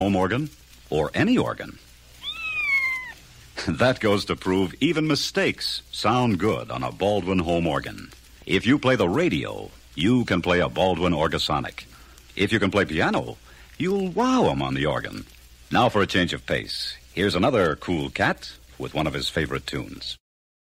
home organ or any organ. That goes to prove even mistakes sound good on a Baldwin home organ. If you play the radio, you can play a Baldwin Orgasonic. If you can play piano, you'll wow 'em on the organ. Now for a change of pace. Here's another cool cat with one of his favorite tunes.